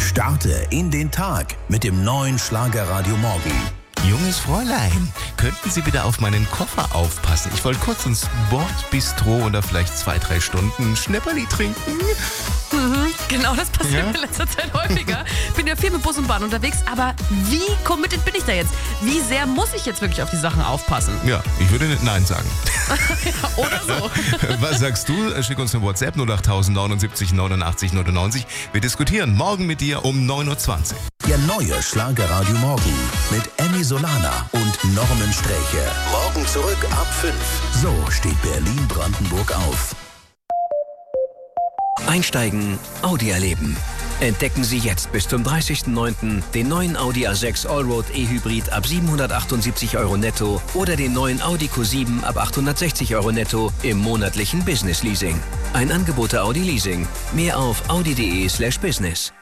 Starte in den Tag mit dem neuen Schlagerradio Morgen. Junges Fräulein, könnten Sie bitte auf meinen Koffer aufpassen? Ich wollte kurz ins Bordbistro oder vielleicht 2-3 Stunden Schnäpperli trinken. Genau, das passiert mir in letzter Zeit häufiger. Bin ja viel mit Bus und Bahn unterwegs, aber wie committed bin ich da jetzt? Wie sehr muss ich jetzt wirklich auf die Sachen aufpassen? Ja, ich würde nicht Nein sagen. Ja, oder so. Was sagst du? Schick uns eine WhatsApp 08000 79 89 99. Wir diskutieren morgen mit dir um 9.20 Uhr. Der neue Schlagerradio Morgen mit Emmy Solana und Norman Sträche. Morgen zurück ab 5. So steht Berlin-Brandenburg auf. Einsteigen, Audi erleben. Entdecken Sie jetzt bis zum 30.09. den neuen Audi A6 Allroad E-Hybrid ab 778 € netto oder den neuen Audi Q7 ab 860 € netto im monatlichen Business Leasing. Ein Angebot der Audi Leasing. Mehr auf audi.de/business.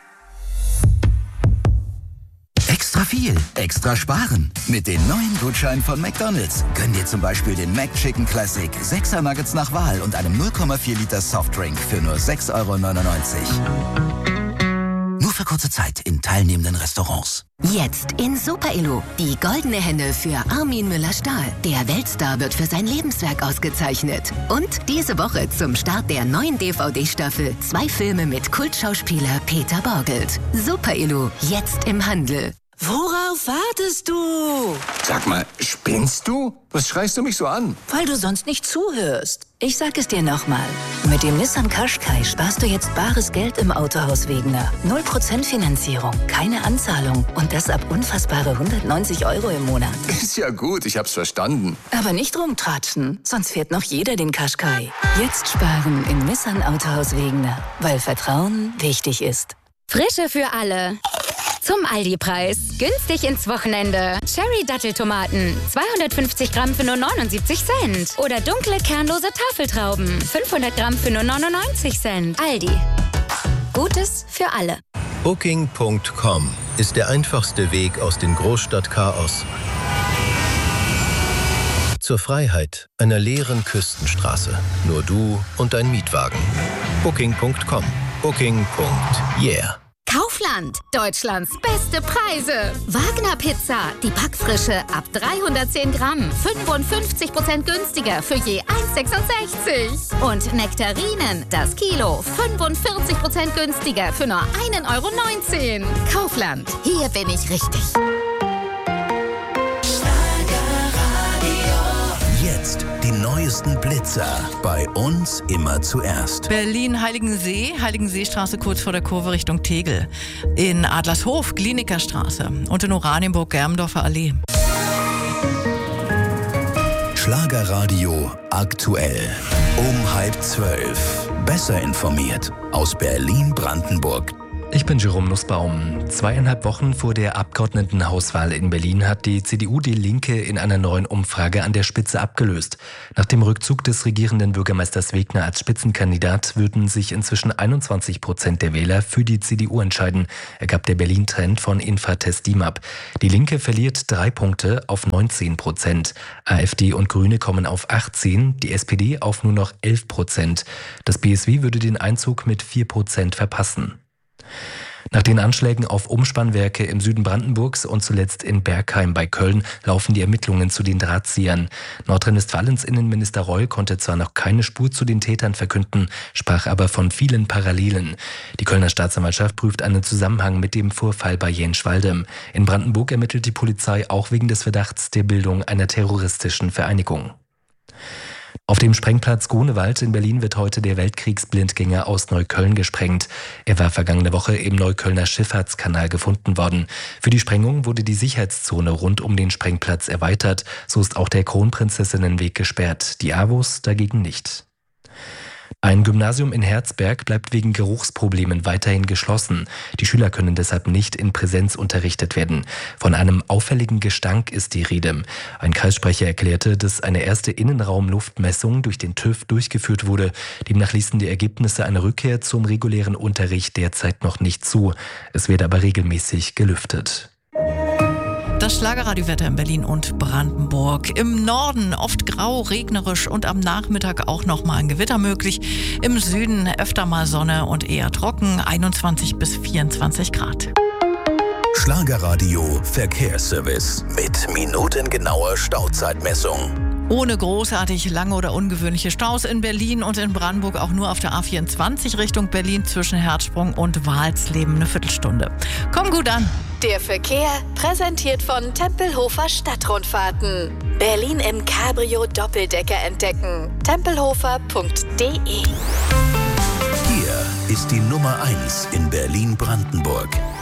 Extra viel, extra sparen. Mit den neuen Gutscheinen von McDonald's. Gönn dir zum Beispiel den McChicken Classic, 6er Nuggets nach Wahl und einem 0,4 Liter Softdrink für nur 6,99 €. Nur für kurze Zeit in teilnehmenden Restaurants. Jetzt in Super Elo. Die goldene Henne für Armin Müller-Stahl. Der Weltstar wird für sein Lebenswerk ausgezeichnet. Und diese Woche zum Start der neuen DVD-Staffel 2 Filme mit Kultschauspieler Peter Borgelt. Super Elo, jetzt im Handel. Worauf wartest du? Sag mal, spinnst du? Was schreist du mich so an? Weil du sonst nicht zuhörst. Ich sag es dir nochmal. Mit dem Nissan Qashqai sparst du jetzt bares Geld im Autohaus Wegener. 0% Finanzierung, keine Anzahlung und das ab unfassbare 190 € im Monat. Ist ja gut, ich hab's verstanden. Aber nicht rumtratschen, sonst fährt noch jeder den Qashqai. Jetzt sparen im Nissan Autohaus Wegener, weil Vertrauen wichtig ist. Frische für alle. Zum Aldi-Preis. Günstig ins Wochenende. Cherry-Datteltomaten. 250 Gramm für nur 79 Cent. Oder dunkle, kernlose Tafeltrauben. 500 Gramm für nur 99 Cent. Aldi. Gutes für alle. Booking.com ist der einfachste Weg aus dem Großstadtchaos zur Freiheit einer leeren Küstenstraße. Nur du und dein Mietwagen. Booking.com. Booking.yeah. Kaufland, Deutschlands beste Preise. Wagner Pizza, die Backfrische ab 310 Gramm, 55% günstiger für je 1,66. Und Nektarinen, das Kilo, 45% günstiger für nur 1,19 €. Kaufland, hier bin ich richtig. Jetzt die neuesten Blitzer. Bei uns immer zuerst. Berlin-Heiligensee, Heiligensee-Straße kurz vor der Kurve Richtung Tegel. In Adlershof, Klinikerstraße. Und in Oranienburg, Germendorfer Allee. Schlagerradio aktuell. Um 11:30. Besser informiert aus Berlin-Brandenburg. Ich bin Jerome Nussbaum. 2,5 Wochen vor der Abgeordnetenhauswahl in Berlin hat die CDU die Linke in einer neuen Umfrage an der Spitze abgelöst. Nach dem Rückzug des regierenden Bürgermeisters Wegner als Spitzenkandidat würden sich inzwischen 21% der Wähler für die CDU entscheiden, ergab der Berlin-Trend von Infratest DIMAP. Die Linke verliert 3 Punkte auf 19%. AfD und Grüne kommen auf 18%, die SPD auf nur noch 11%. Das BSW würde den Einzug mit 4% verpassen. Nach den Anschlägen auf Umspannwerke im Süden Brandenburgs und zuletzt in Bergheim bei Köln laufen die Ermittlungen zu den Drahtziehern. Nordrhein-Westfalens Innenminister Reul konnte zwar noch keine Spur zu den Tätern verkünden, sprach aber von vielen Parallelen. Die Kölner Staatsanwaltschaft prüft einen Zusammenhang mit dem Vorfall bei Jenschwalde. In Brandenburg ermittelt die Polizei auch wegen des Verdachts der Bildung einer terroristischen Vereinigung. Auf dem Sprengplatz Grunewald in Berlin wird heute der Weltkriegsblindgänger aus Neukölln gesprengt. Er war vergangene Woche im Neuköllner Schifffahrtskanal gefunden worden. Für die Sprengung wurde die Sicherheitszone rund um den Sprengplatz erweitert. So ist auch der Kronprinzessinnenweg gesperrt, die AWOS dagegen nicht. Ein Gymnasium in Herzberg bleibt wegen Geruchsproblemen weiterhin geschlossen. Die Schüler können deshalb nicht in Präsenz unterrichtet werden. Von einem auffälligen Gestank ist die Rede. Ein Kreissprecher erklärte, dass eine erste Innenraumluftmessung durch den TÜV durchgeführt wurde. Demnach ließen die Ergebnisse eine Rückkehr zum regulären Unterricht derzeit noch nicht zu. Es wird aber regelmäßig gelüftet. Das Schlagerradiowetter in Berlin und Brandenburg. Im Norden oft grau, regnerisch und am Nachmittag auch noch mal ein Gewitter möglich. Im Süden öfter mal Sonne und eher trocken, 21 bis 24 Grad. Schlagerradio Verkehrsservice mit minutengenauer Stauzeitmessung. Ohne großartig lange oder ungewöhnliche Staus in Berlin und in Brandenburg auch nur auf der A24 Richtung Berlin zwischen Herzsprung und Walsleben eine Viertelstunde. Komm gut an. Der Verkehr präsentiert von Tempelhofer Stadtrundfahrten. Berlin im Cabrio Doppeldecker entdecken. tempelhofer.de. Hier ist die Nummer 1 in Berlin-Brandenburg.